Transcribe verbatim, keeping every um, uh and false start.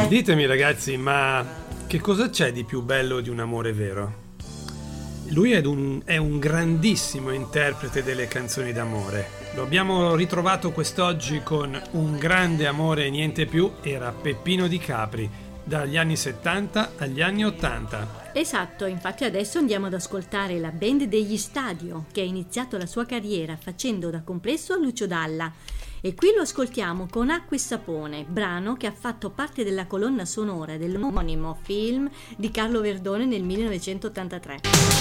Ditemi ragazzi, ma che cosa c'è di più bello di un amore vero? Lui è un, è un grandissimo interprete delle canzoni d'amore. Lo abbiamo ritrovato quest'oggi con Un grande amore e niente più, era Peppino Di Capri, dagli anni settanta agli anni ottanta. Esatto, infatti adesso andiamo ad ascoltare la band degli Stadio, che ha iniziato la sua carriera facendo da complesso a Lucio Dalla. E qui lo ascoltiamo con Acqua e Sapone, brano che ha fatto parte della colonna sonora dell'omonimo film di Carlo Verdone nel millenovecentottantatré.